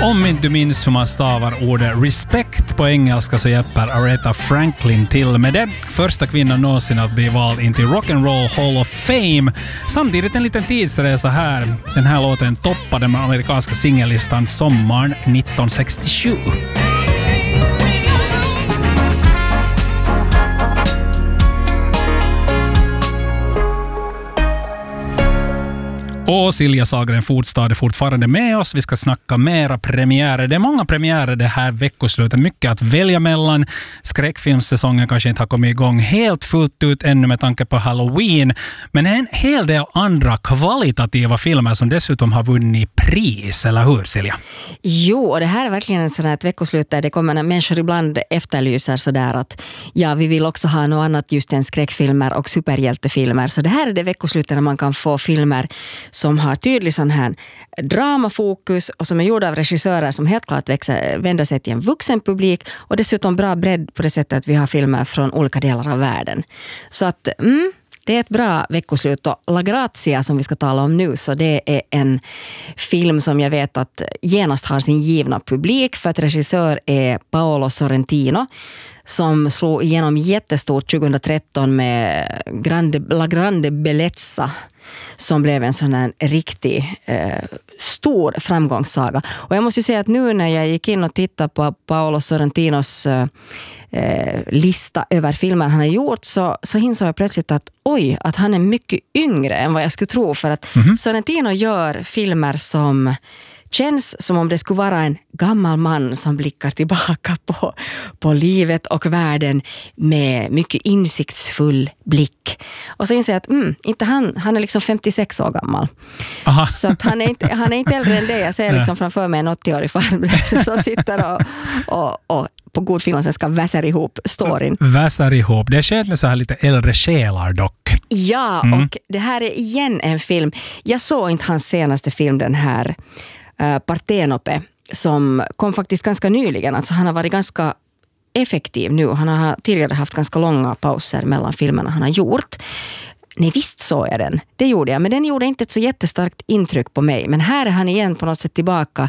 Om inte du minns hur man stavar ordet respect på engelska så hjälper Aretha Franklin till med det. Första kvinnan någonsin att bli vald in till Rock'n'Roll Hall of Fame. Samtidigt en liten tidsresa här. Den här låten toppade den amerikanska singellistan sommaren 1967. Och Silja Sagren Fotstad är fortfarande med oss. Vi ska snacka mera premiärer. Det är många premiärer det här veckoslutet. Mycket att välja mellan. Skräckfilmssäsongen kanske inte har kommit igång helt fullt ut ännu med tanke på Halloween. Men en hel del andra kvalitativa filmer som dessutom har vunnit pris. Eller hur, Silja? Jo, och det här är verkligen en sån här ett veckoslut där det kommer när människor ibland efterlyser sådär att ja, vi vill också ha något annat just än skräckfilmer och superhjältefilmer. Så det här är det veckoslutet när man kan få filmer som har tydlig sån här dramafokus och som är gjorda av regissörer som helt klart vänder sig till en vuxen publik och dessutom bra bredd på det sättet att vi har filmer från olika delar av världen. Så att det är ett bra veckoslut och La Grazia som vi ska tala om nu, så det är en film som jag vet att genast har sin givna publik för att regissör är Paolo Sorrentino som slog igenom jättestort 2013 med La Grande Bellezza som blev en sån här riktig stor framgångssaga. Och jag måste ju säga att nu när jag gick in och tittade på Paolo Sorrentinos lista över filmer han har gjort så insåg jag plötsligt att att han är mycket yngre än vad jag skulle tro, för att Sorrentino gör filmer som känns som om det skulle vara en gammal man som blickar tillbaka på livet och världen med mycket insiktsfull blick. Och så inser jag att inte han är liksom 56 år gammal. Aha. Så att han är inte äldre än det. Jag ser liksom framför mig en 80-årig farbror som sitter och på god finlandssvenska väsar ihop storyn. Väsar ihop. Det sker med så här lite äldre själar dock. Ja, och det här är igen en film. Jag såg inte hans senaste film, den här Partenope, som kom faktiskt ganska nyligen. Alltså han har varit ganska effektiv nu. Han har tidigare haft ganska långa pauser mellan filmerna han har gjort. Nej, visst såg jag den. Det gjorde jag, men den gjorde inte ett så jättestarkt intryck på mig. Men här är han igen på något sätt tillbaka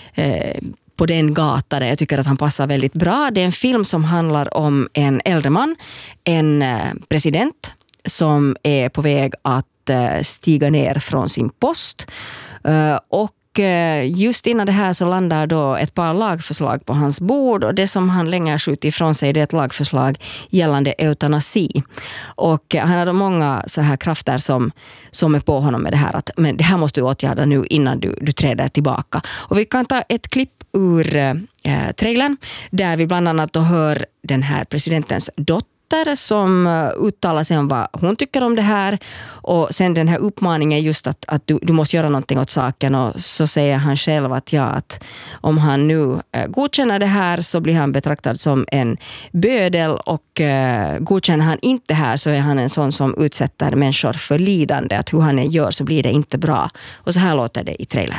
på den gata där jag tycker att han passar väldigt bra. Det är en film som handlar om en äldre man, en president som är på väg att stiga ner från sin post. Och just innan det här så landar då ett par lagförslag på hans bord, och det som han länge har skjutit ifrån sig det är ett lagförslag gällande eutanasi. Och han har då många så här krafter som är på honom med det här att men det här måste du åtgärda nu innan du träder tillbaka. Och vi kan ta ett klipp ur trailern där vi bland annat då hör den här presidentens dotter som uttalar sig om vad hon tycker om det här, och sen den här uppmaningen just att du måste göra någonting åt saken, och så säger han själv att om han nu godkänner det här så blir han betraktad som en bödel, och godkänner han inte här så är han en sån som utsätter människor för lidande, att hur han än gör så blir det inte bra. Och så här låter det i trailern.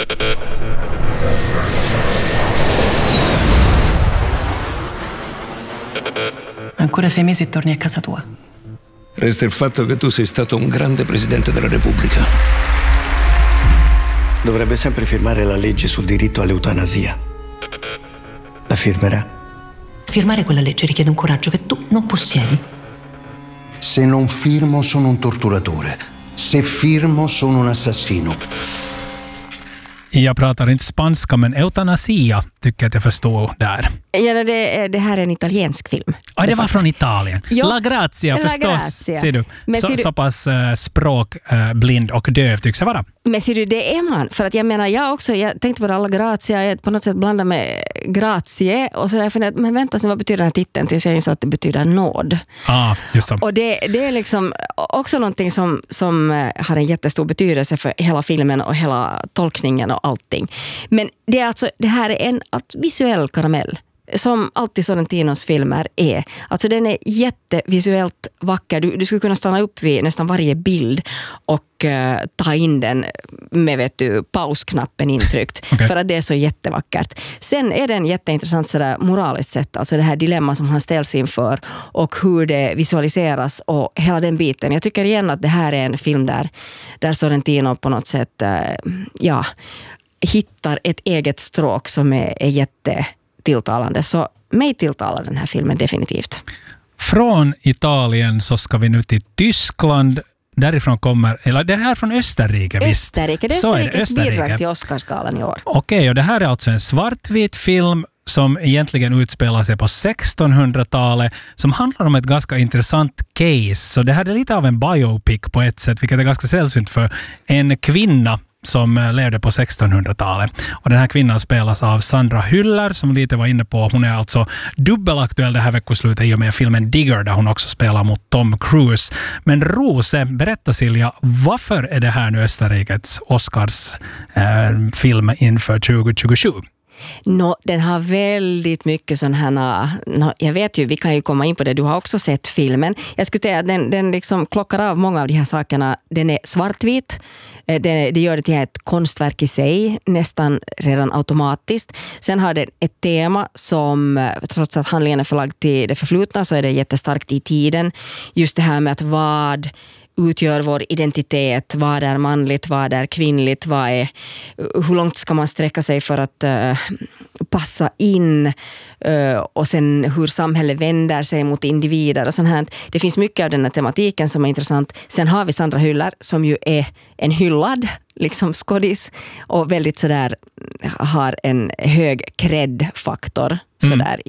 Ancora 6 mesi e torni a casa tua. Resta il fatto che tu sei stato un grande presidente della Repubblica. Dovrebbe sempre firmare la legge sul diritto all'eutanasia. La firmerà? Firmare quella legge richiede un coraggio che tu non possiedi. Se non firmo sono un torturatore. Se firmo sono un assassino. Jag pratar inte spanska, men eutanasia tycker jag att jag förstår där. Ja, det här är en italiensk film. Ja, det var från Italien. Jo, La Grazia förstås, Grazia. Ser du. Så pass språkblind och döv tycks jag vara. Men ser du, det är man. För att jag menar, jag tänkte på La Grazia, jag på något sätt blandar med grazie, och så jag funderat, men vänta, vad betyder den här titeln? Tills jag insåg att det betyder nåd. Just så. Och det är liksom också någonting som har en jättestor betydelse för hela filmen och hela tolkningen och allting. Men det här är en visuell karamell. Som alltid Sorrentinos filmer är. Alltså den är jättevisuellt vacker. Du skulle kunna stanna upp vid nästan varje bild och ta in den med pausknappen intryckt. Okay. För att det är så jättevackert. Sen är den jätteintressant sådär moraliskt sett. Alltså det här dilemma som han ställs inför och hur det visualiseras och hela den biten. Jag tycker igen att det här är en film där Sorrentino på något sätt hittar ett eget stråk som är jättetilltalande. Så mig tilltalar den här filmen definitivt. Från Italien så ska vi nu till Tyskland. Därifrån kommer, eller det här från Österrike, visst? Österrike, det är Österrikes bidrag till Oscarsgalan i år. Okej, och det här är alltså en svartvit film som egentligen utspelar sig på 1600-talet, som handlar om ett ganska intressant case. Så det här är lite av en biopic på ett sätt, vilket är ganska sällsynt för en kvinna som levde på 1600-talet. Och den här kvinnan spelas av Sandra Hüller, som lite var inne på. Hon är alltså dubbelaktuell det här veckoslutet i och med filmen Digger, där hon också spelar mot Tom Cruise. Men Rose, berätta Silja, varför är det här nu Österrikes Oscars film inför 2027? Den har väldigt mycket sådana här, jag vet ju, vi kan ju komma in på det, du har också sett filmen. Jag skulle säga att den liksom klockar av många av de här sakerna. Den är svartvit, det gör det till ett konstverk i sig, nästan redan automatiskt. Sen har den ett tema som, trots att handlingen är förlagd till det förflutna, så är det jättestarkt i tiden. Just det här med att vad utgör vår identitet, vad är manligt, vad är kvinnligt, hur långt ska man sträcka sig för att passa in, och sen hur samhället vänder sig mot individer och sånt här. Det finns mycket av den här tematiken som är intressant. Sen har vi Sandra Hüller som ju är en hyllad liksom skådis och väldigt sådär har en hög cred-faktor sådär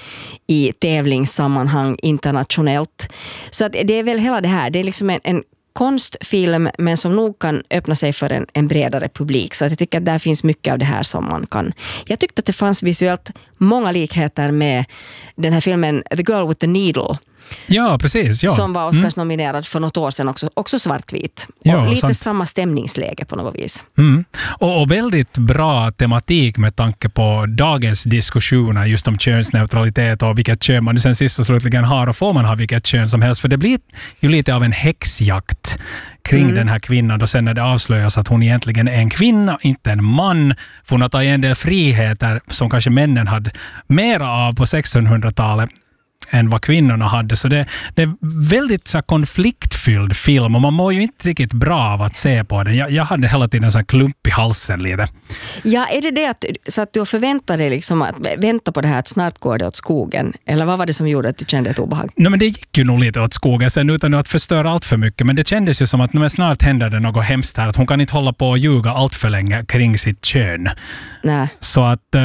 i tävlingssammanhang internationellt. Så att det är väl hela det här. Det är liksom en konstfilm, men som nog kan öppna sig för en bredare publik. Så att jag tycker att där finns mycket av det här som man kan. Jag tyckte att det fanns visuellt många likheter med den här filmen The Girl with the Needle. Ja, precis. Ja. Som var Oscars nominerad för något år sedan, också svartvit. Ja, och lite sant. samma stämningsläge på något vis. Och väldigt bra tematik med tanke på dagens diskussioner just om könsneutralitet och vilket kön man sen sist och slutligen har, och får man ha vilket kön som helst. För det blir ju lite av en häxjakt kring den här kvinnan, och sen när det avslöjas att hon egentligen är en kvinna, inte en man. För hon har tagit en del friheter som kanske männen hade mera av på 1600-talet än vad kvinnorna hade. Så det är väldigt så konfliktfylld film, och man mår ju inte riktigt bra av att se på den. Jag hade hela tiden en sån klump i halsen lite. Ja, är det så att du förväntar dig liksom att vänta på det här att snart går det åt skogen? Eller vad var det som gjorde att du kände ett obehag? Nej, men det gick ju nog lite åt skogen sen utan att förstöra allt för mycket. Men det kändes ju som att snart händer det något hemskt här. Att hon kan inte hålla på och ljuga allt för länge kring sitt kön. Nej. Så att det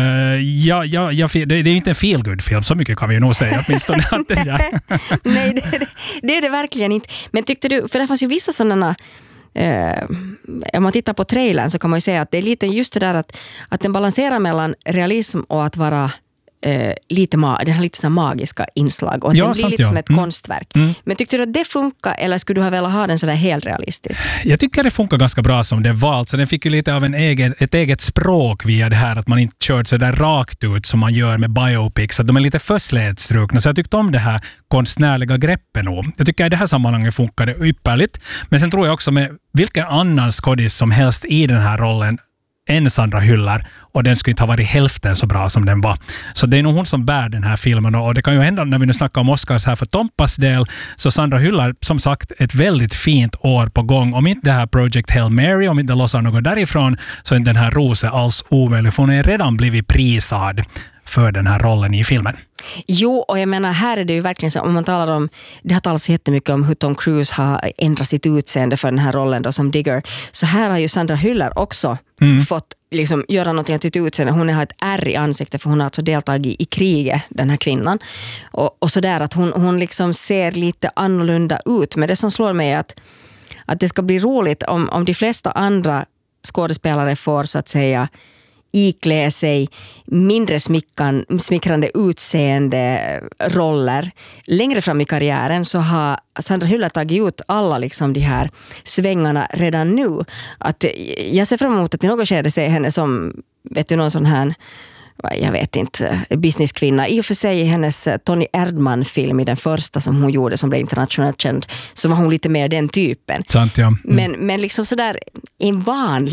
är inte en feel-good-film, så mycket kan vi ju nog säga åtminstone. Nej, det är det verkligen inte. Men tyckte du, för det fanns ju vissa sådana, om man tittar på trailern så kan man ju säga att det är lite just det där att den balanserar mellan realism och att vara den har lite så magiska inslag, och att den blir lite som ett konstverk. Men tyckte du att det funkar, eller skulle du ha velat ha den sådär helt realistisk? Jag tycker det funkar ganska bra som det var. Så den fick ju lite av ett eget språk via det här, att man inte kört så där rakt ut som man gör med biopics, så att de är lite för slätstrukna. Så jag tyckte om det här konstnärliga greppet nog. Jag tycker att i det här sammanhanget funkar det ypperligt. Men sen tror jag också med vilken annan skådis som helst i den här rollen än Sandra Hüller, och den skulle inte ha varit hälften så bra som den var. Så det är nog hon som bär den här filmen, och det kan ju hända när vi nu snackar om Oscars här för Tompas del, så Sandra Hüller, som sagt, ett väldigt fint år på gång. Om inte det här Project Hail Mary, om inte lossar något därifrån, så är den här Rose alls omöjlig, för hon är redan blivit prisad för den här rollen i filmen. Jo, och jag menar, här är det ju verkligen så, om man talar om, det har talats jättemycket om hur Tom Cruise har ändrat sitt utseende för den här rollen då, som Digger. Så här har ju Sandra Hüller också fått liksom göra någonting att sitt utseende. Hon har ett ärr i ansiktet, för hon har alltså deltagit i kriget, den här kvinnan. Och så där att hon liksom ser lite annorlunda ut. Men det som slår mig är att det ska bli roligt om de flesta andra skådespelare får så att säga iklä sig mindre smickrande utseende roller. Längre fram i karriären så har Sandra Hüller tagit ut alla liksom de här svängarna redan nu. Att jag ser fram emot att i något skede se henne som, vet du, någon sån här, jag vet inte, businesskvinna. I och för sig i hennes Tony Erdmann-film, i den första som hon gjorde som blev internationellt känd, så var hon lite mer den typen. Sant, ja. Men liksom sådär en vanlig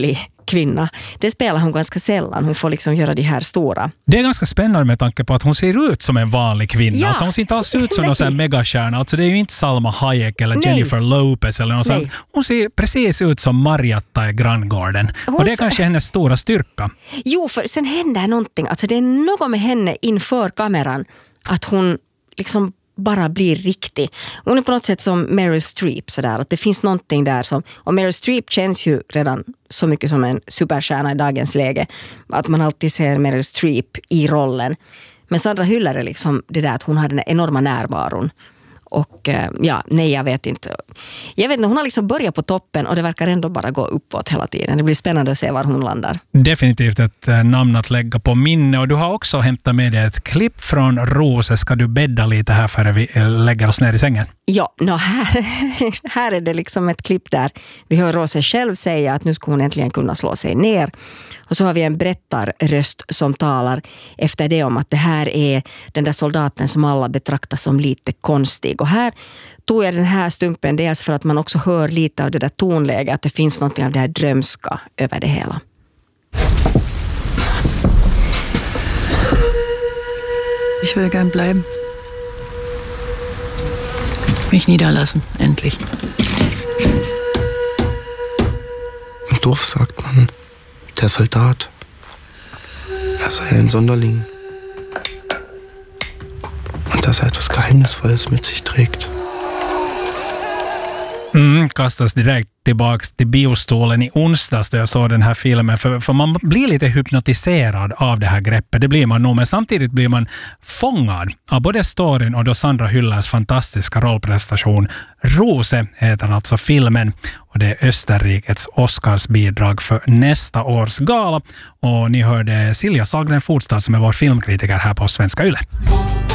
kvinna. Det spelar hon ganska sällan. Hon får liksom göra de här stora. Det är ganska spännande med tanke på att hon ser ut som en vanlig kvinna. Ja. Alltså hon ser inte alls ut som någon sån här megastjärna. Alltså det är ju inte Salma Hayek eller Jennifer Lopez eller något sånt. Hon ser precis ut som Marjatta i Granngården. Och det är kanske hennes stora styrka. Jo, för sen händer någonting. Alltså det är något med henne inför kameran att hon liksom bara blir riktig. Hon är på något sätt som Meryl Streep sådär, att det finns någonting där som, och Meryl Streep känns ju redan så mycket som en superstjärna i dagens läge, att man alltid ser Meryl Streep i rollen. Men Sandra Hüller är liksom det där att hon har den enorma närvaron. Och jag vet inte. Hon har liksom börjat på toppen och det verkar ändå bara gå uppåt hela tiden. Det blir spännande att se var hon landar. Definitivt ett namn att lägga på minne. Och du har också hämtat med dig ett klipp från Rose. Ska du bädda lite här före vi lägger oss ner i sängen? Ja, här är det liksom ett klipp där vi hör Rose själv säga att nu ska hon äntligen kunna slå sig ner. Och så har vi en berättarröst som talar efter det om att det här är den där soldaten som alla betraktar som lite konstig. Och här tog jag den här stumpen dels för att man också hör lite av det där tonläget, att det finns något av det här drömska över det hela. Ich will gern bleiben. Mich niederlassen, endlich. Im Dorf sagt man, der Soldat, sei ein Sonderling. Und dass etwas Geheimnisvolles mit sich trägt. Kastas direkt tillbaka till biostolen i onsdags då jag såg den här filmen. För man blir lite hypnotiserad av det här greppet. Det blir man nog, men samtidigt blir man fångad av både storyn och då Sandra Hüllers fantastiska rollprestation. Rose heter alltså filmen och det är Österrikets Oscarsbidrag för nästa års gala. Och ni hörde Silja Sahlgren Fortstad som är vår filmkritiker här på Svenska Yle.